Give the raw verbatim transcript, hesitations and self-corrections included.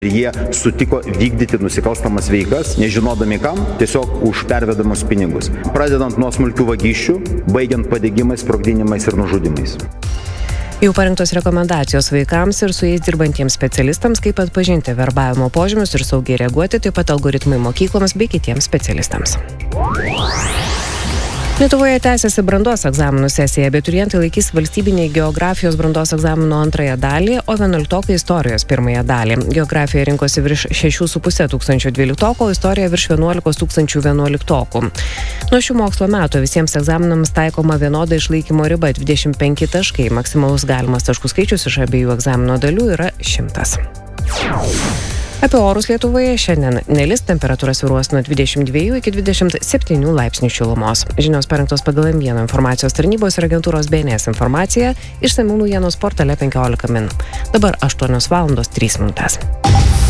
Ir jie sutiko vykdyti nusikalstamas veikas, nežinodami kam, tiesiog už pervedamus pinigus. Pradedant nuo smulkių vagysčių, baigiant padegimais, sprogdinimais ir nužudimais. Jau parengtos rekomendacijos vaikams ir su jais dirbantiems specialistams, kaip atpažinti verbavimo požymius ir saugiai reaguoti, taip pat algoritmai mokykloms bei kitiems specialistams. Lietuvoje tęsiasi brandos egzaminų sesija, abiturientai laikys valstybinį geografijos brandos egzamino antrąją dalį, o vienuoliktokai istorijos pirmąją dalį. Geografija rinkosi virš šešių su puse tūkstančių dvyliktokų, o istorija virš vienuolikos tūkstančių vienuoliktokų. Nuo šių mokslo metų visiems egzaminams taikoma vienoda išlaikymo riba dvidešimt penki taškai, maksimalus galimas taškų skaičius iš abiejų egzamino dalių yra šimtas. Apie orus Lietuvoje šiandien nelis, temperatūra svyruos nuo dvidešimt dviejų iki dvidešimt septynių laipsnių šilumos. Žinios parengtos pagal M vienas informacijos tarnybos ir agentūros B N S informaciją, išsamių naujienos portale penkiolika min. Dabar aštuonios valandos trys minutės.